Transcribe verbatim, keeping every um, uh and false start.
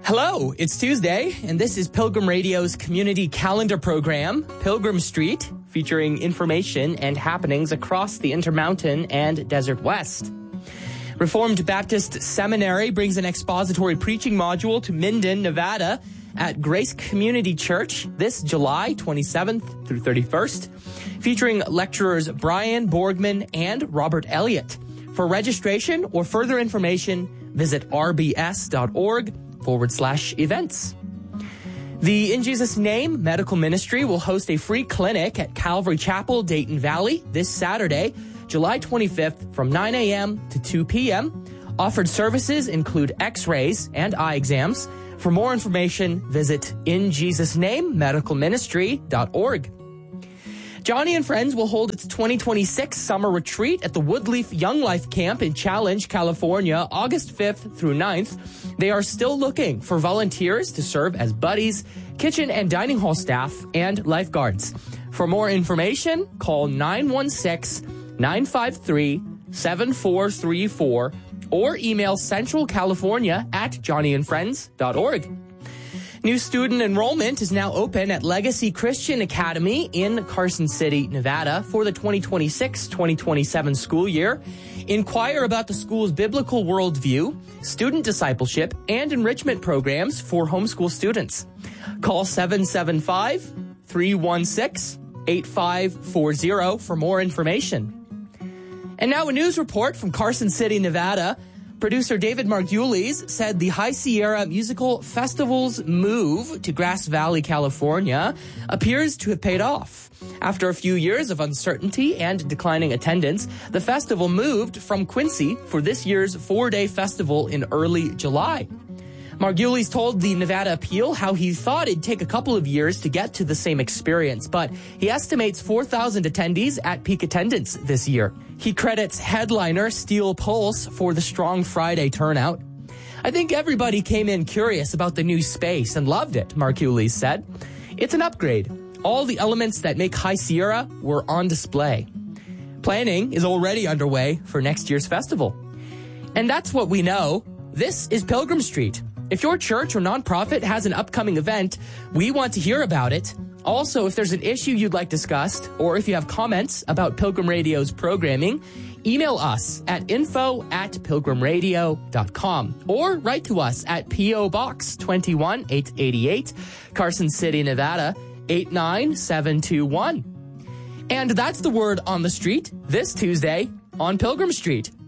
Hello, it's Tuesday, and this is Pilgrim Radio's community calendar program, Pilgrim Street, featuring information and happenings across the Intermountain and Desert West. Reformed Baptist Seminary brings an expository preaching module to Minden, Nevada at Grace Community Church this July twenty-seventh through thirty-first, featuring lecturers Brian Borgman and Robert Elliott. For registration or further information, visit rbs.org forward slash events. The In Jesus Name Medical Ministry will host a free clinic at Calvary Chapel, Dayton Valley this Saturday, July twenty-fifth from nine a.m. to two p.m. Offered services include x-rays and eye exams. For more information, visit in jesus name medical ministry dot org. Johnny and Friends will hold its twenty twenty-six summer retreat at the Woodleaf Young Life Camp in Challenge, California, August fifth through ninth. They are still looking for volunteers to serve as buddies, kitchen and dining hall staff, and lifeguards. For more information, call nine one six, nine five three, seven four three four or email centralcalifornia at johnny and friends dot org. New student enrollment is now open at Legacy Christian Academy in Carson City, Nevada for the twenty twenty-six twenty twenty-seven school year. Inquire about the school's biblical worldview, student discipleship, and enrichment programs for homeschool students. Call seven seven five, three one six, eight five four zero for more information. And now a news report from Carson City, Nevada. Producer David Margulies said the High Sierra Musical Festival's move to Grass Valley, California appears to have paid off. After a few years of uncertainty and declining attendance, the festival moved from Quincy for this year's four-day festival in early July. Margulies told the Nevada Appeal how he thought it'd take a couple of years to get to the same experience, but he estimates four thousand attendees at peak attendance this year. He credits headliner Steel Pulse for the strong Friday turnout. I think everybody came in curious about the new space and loved it, Margulies said. It's an upgrade. All the elements that make High Sierra were on display. Planning is already underway for next year's festival. And that's what we know. This is Pilgrim Street. If your church or nonprofit has an upcoming event, we want to hear about it. Also, if there's an issue you'd like discussed, or if you have comments about Pilgrim Radio's programming, email us at info at pilgrim radio dot com or write to us at P O Box two one eight eight eight, Carson City, Nevada, eight nine seven two one. And that's the word on the street this Tuesday on Pilgrim Street.